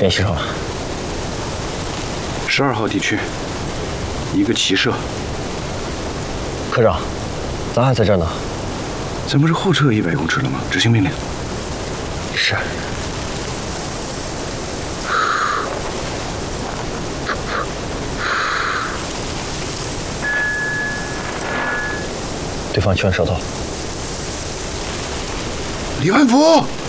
联系上了。 12号地区，一个骑射。 科长，咱还在这儿呢。 咱不是后撤100公尺了吗？执行命令。 是。对方全舌头。 李万福。